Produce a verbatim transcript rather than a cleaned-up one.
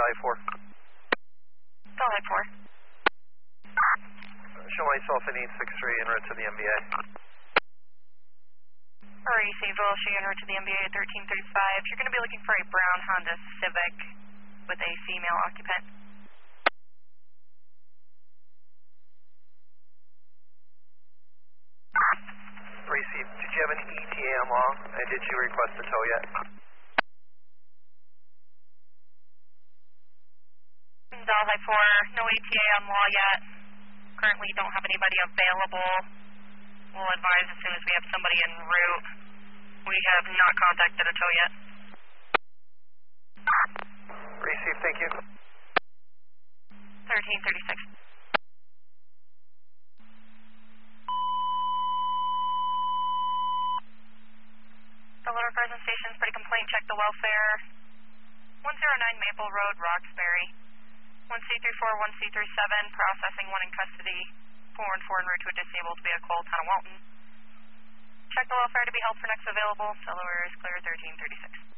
Delhi four. Delhi four. Show myself in eight six three en route to the M B A. Alrighty, Sayville, show you en route to the M B A at thirteen thirty-five. You're going to be looking for a brown Honda Civic with a female occupant. Received. Did you have an E T A on law, and did you request a tow yet? Delhi four, no E T A on law yet. Currently don't have anybody available. We'll advise as soon as we have somebody en route. We have not contacted a tow yet. Received, thank you. thirteen thirty-six. Delaware Present Station, pretty complaint, check the welfare. one oh nine Maple Road, Roxbury. one C three four, one C three seven, processing, one in custody. four and four en route to a disabled vehicle, Town of Walton. Check the welfare to be held for next available. Delaware is clear, thirteen thirty-six.